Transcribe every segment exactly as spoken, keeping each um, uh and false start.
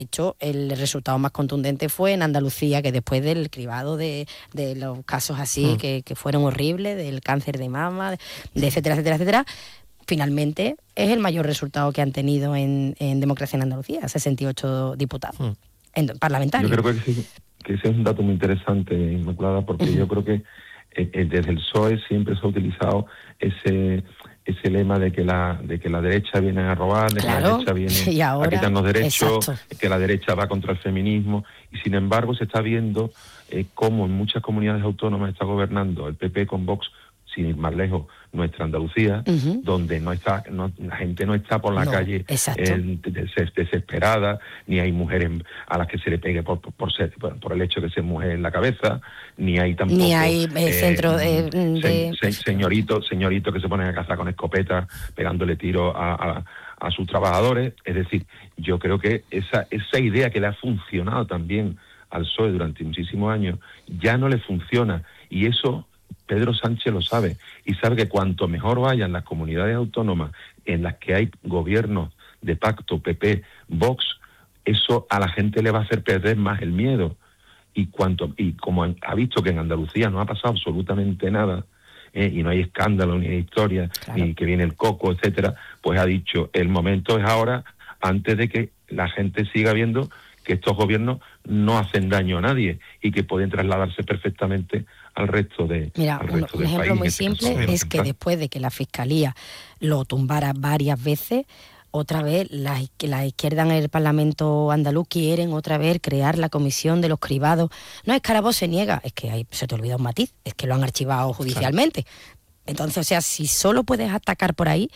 De hecho, el resultado más contundente fue en Andalucía, que después del cribado de, de los casos así, mm. que, que fueron horribles, del cáncer de mama, de, de etcétera, etcétera, etcétera, finalmente es el mayor resultado que han tenido en, en democracia en Andalucía, sesenta y ocho diputados mm. en, parlamentarios. Yo creo que, sí, que ese es un dato muy interesante, Inmaculada, porque uh-huh. yo creo que eh, desde el P S O E siempre se ha utilizado ese... ese lema de que la de que la derecha viene a robar, de claro, que la derecha viene ahora, a quitarnos derechos, exacto. que la derecha va contra el feminismo, y sin embargo se está viendo eh, cómo en muchas comunidades autónomas está gobernando el P P con Vox, sin ir más lejos, nuestra Andalucía, uh-huh. donde no está no, la gente no está por la no, calle eh, des, desesperada, ni hay mujeres a las que se le pegue por por, por, ser, por, por el hecho de ser mujer en la cabeza, ni hay tampoco ni hay eh, centro de, de... Se, se, señoritos señorito que se ponen a cazar con escopeta pegándole tiros a, a, a sus trabajadores. Es decir, yo creo que esa esa idea que le ha funcionado también al P S O E durante muchísimos años ya no le funciona, y eso Pedro Sánchez lo sabe, y sabe que cuanto mejor vayan las comunidades autónomas en las que hay gobiernos de pacto P P, Vox, eso a la gente le va a hacer perder más el miedo. Y cuanto y como ha visto que en Andalucía no ha pasado absolutamente nada, eh, y no hay escándalo, ni hay historia, claro. ni que viene el coco, etcétera, pues ha dicho, el momento es ahora, antes de que la gente siga viendo que estos gobiernos no hacen daño a nadie y que pueden trasladarse perfectamente al resto de Mira, al un, resto un del ejemplo país, muy este simple caso, es que después de que la Fiscalía lo tumbara varias veces, otra vez la, la izquierda en el Parlamento andaluz quieren otra vez crear la comisión de los cribados. No es que Carabobo se niega, es que hay, se te olvida un matiz, es que lo han archivado judicialmente. Claro. Entonces, o sea, si solo puedes atacar por ahí...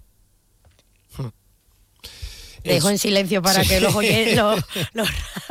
Dejo en silencio para sí. que los, oyen, los, los,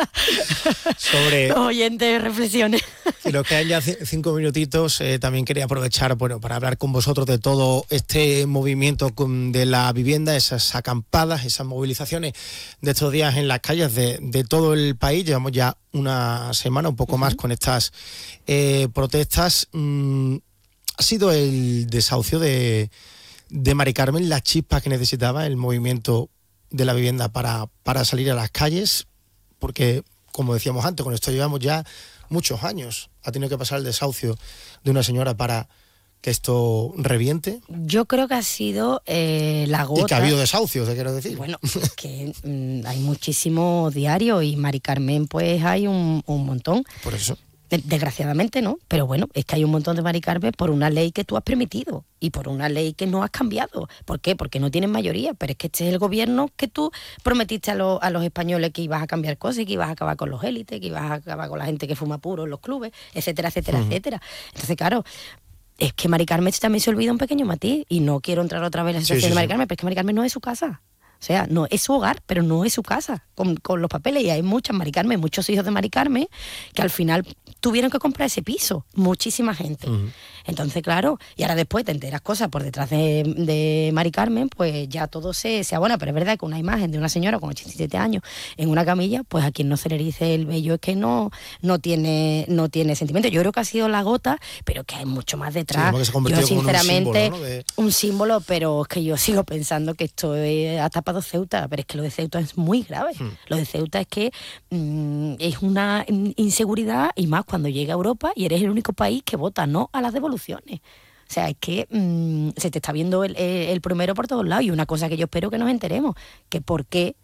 Sobre, los oyentes reflexionen. Y lo que hay ya cinco minutitos, eh, también quería aprovechar bueno, para hablar con vosotros de todo este movimiento de la vivienda, esas acampadas, esas movilizaciones de estos días en las calles de, de todo el país. Llevamos ya una semana, un poco uh-huh. más con estas eh, protestas. Mm, ha sido el desahucio de, de Mari Carmen la chispa que necesitaba el movimiento de la vivienda para, para salir a las calles, porque, como decíamos antes, con esto llevamos ya muchos años. Ha tenido que pasar el desahucio de una señora para que esto reviente. Yo creo que ha sido eh, la gota... Y que ha habido desahucios, te quiero decir. Bueno, es que mmm, hay muchísimos diarios y Mari Carmen pues hay un, un montón. Por eso. Desgraciadamente no, pero bueno, es que hay un montón de Mari Carmen por una ley que tú has permitido y por una ley que no has cambiado. ¿Por qué? Porque no tienen mayoría, pero es que este es el gobierno que tú prometiste a, lo, a los españoles que ibas a cambiar cosas y que ibas a acabar con los élites, que ibas a acabar con la gente que fuma puro en los clubes, etcétera, etcétera, uh-huh. etcétera. Entonces, claro, es que Mari Carmen también se olvida un pequeño matiz y no quiero entrar otra vez en la situación sí, sí, de Mari Carmen, sí. pero es que Mari Carmen no es su casa. O sea, no es su hogar, pero no es su casa, con, con los papeles. Y hay muchas Mari Carmen, muchos hijos de Mari Carmen, que al final tuvieron que comprar ese piso. Muchísima gente. Uh-huh. Entonces, claro, y ahora después te enteras cosas por detrás de, de Mari Carmen, pues ya todo se, se abona. Pero es verdad que una imagen de una señora con ochenta y siete años en una camilla, pues a quien no se le erice el vello es que no, no, tiene, no tiene sentimiento. Yo creo que ha sido la gota, pero que hay mucho más detrás. Sí, yo, sinceramente, un símbolo, ¿no? de... un símbolo, pero es que yo sigo pensando que esto es hasta para Ceuta, pero es que lo de Ceuta es muy grave. Hmm. Lo de Ceuta es que mmm, es una inseguridad, y más cuando llega a Europa y eres el único país que vota no a las devoluciones. O sea, es que mmm, se te está viendo el, el primero por todos lados, y una cosa que yo espero que nos enteremos, que por qué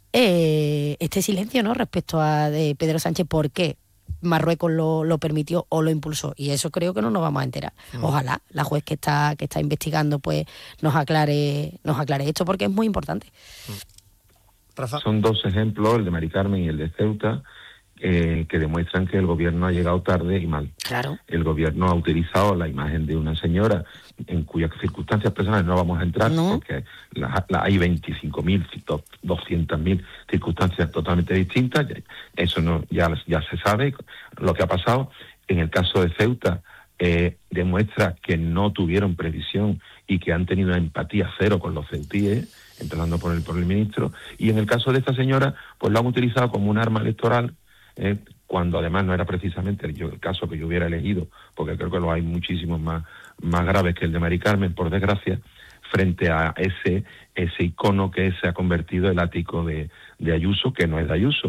eh, este silencio, ¿no?, respecto a de Pedro Sánchez, por qué Marruecos lo, lo permitió o lo impulsó, y eso creo que no nos vamos a enterar. No. Ojalá la juez que está que está investigando pues nos aclare nos aclare esto, porque es muy importante. Rafa. Son dos ejemplos, el de Mari Carmen y el de Ceuta, eh, que demuestran que el gobierno ha llegado tarde y mal. Claro. El gobierno ha utilizado la imagen de una señora en cuyas circunstancias personales no vamos a entrar, no. porque la, la, hay veinticinco mil, doscientas mil circunstancias totalmente distintas. Eso no ya, ya se sabe lo que ha pasado. En el caso de Ceuta, eh, demuestra que no tuvieron previsión y que han tenido una empatía cero con los ceutíes, empezando por el, por el ministro. Y en el caso de esta señora, pues lo han utilizado como un arma electoral, eh, cuando además no era precisamente el, el caso que yo hubiera elegido, porque creo que lo hay muchísimos más, más graves que el de Mari Carmen, por desgracia, frente a ese ese icono que se ha convertido el ático de, de Ayuso, que no es de Ayuso.